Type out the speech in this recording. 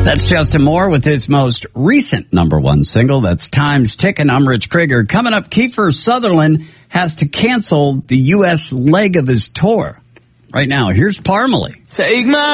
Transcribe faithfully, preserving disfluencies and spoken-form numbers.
That's Justin Moore with his most recent number one single. That's Time's Ticking. I'm Rich Krieger. Coming up, Kiefer Sutherland has to cancel the U S leg of his tour. Right now, here's Parmalee. Take my